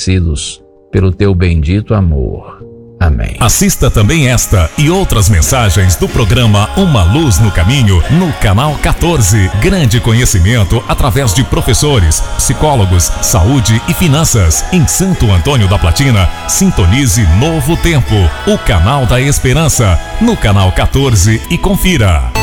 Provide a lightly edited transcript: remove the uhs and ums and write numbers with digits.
fortalecidos pelo teu bendito amor. Amém. Assista também esta e outras mensagens do programa Uma Luz no Caminho no canal 14. Grande conhecimento através de professores, psicólogos, saúde e finanças. Em Santo Antônio da Platina, sintonize Novo Tempo, o canal da esperança, no canal 14 e confira.